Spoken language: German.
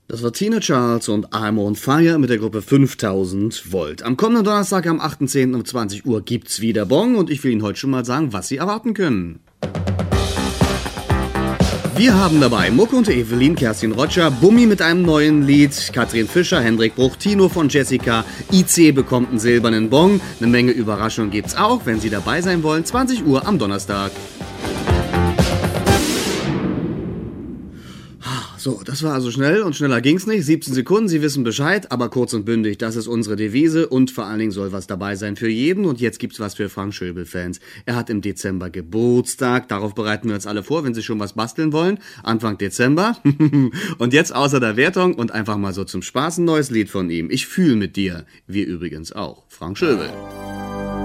Das war Tina Charles und I'm on Fire mit der Gruppe 5000 Volt. Am kommenden Donnerstag, am 8.10. um 20 Uhr gibt's wieder Bong und ich will Ihnen heute schon mal sagen, was Sie erwarten können. Wir haben dabei Mucke und Evelyn, Kerstin Rotscher, Bummi mit einem neuen Lied, Katrin Fischer, Hendrik Bruch, Tino von Jessica, IC bekommt einen silbernen Bong. Eine Menge Überraschungen gibt's auch, wenn Sie dabei sein wollen, 20 Uhr am Donnerstag. So, das war also schnell und schneller ging's nicht. 17 Sekunden, Sie wissen Bescheid, aber kurz und bündig, das ist unsere Devise und vor allen Dingen soll was dabei sein für jeden. Und jetzt gibt's was für Frank Schöbel-Fans. Er hat im Dezember Geburtstag, darauf bereiten wir uns alle vor, wenn Sie schon was basteln wollen. Anfang Dezember. Und jetzt außer der Wertung und einfach mal so zum Spaß ein neues Lied von ihm. Ich fühl mit dir. Wir übrigens auch. Frank Schöbel.